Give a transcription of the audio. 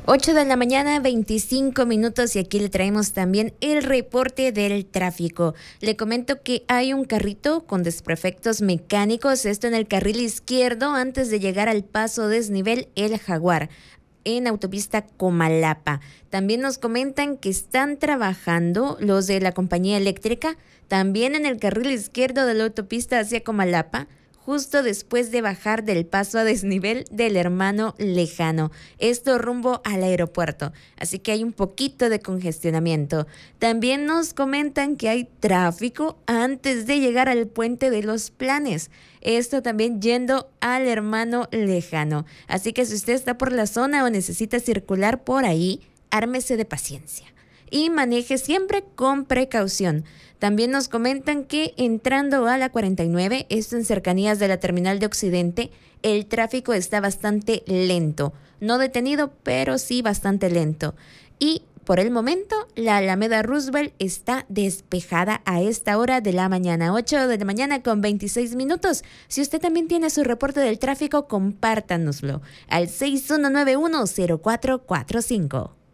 8 de la mañana, 25 minutos, y aquí le traemos también el reporte del tráfico. Le comento que hay un carrito con desperfectos mecánicos, esto en el carril izquierdo antes de llegar al paso desnivel El Jaguar, en autopista Comalapa. También nos comentan que están trabajando los de la compañía eléctrica, también en el carril izquierdo de la autopista hacia Comalapa, justo después de bajar del paso a desnivel del Hermano Lejano, esto rumbo al aeropuerto, así que hay un poquito de congestionamiento. También nos comentan que hay tráfico antes de llegar al puente de los Planes, esto también yendo al Hermano Lejano, así que si usted está por la zona o necesita circular por ahí, ármese de paciencia y maneje siempre con precaución. También nos comentan que entrando a la 49, esto en cercanías de la terminal de Occidente, el tráfico está bastante lento. No detenido, pero sí bastante lento. Y por el momento, la Alameda Roosevelt está despejada a esta hora de la mañana, 8 de la mañana con 26 minutos. Si usted también tiene su reporte del tráfico, compártanoslo al 6191-0445.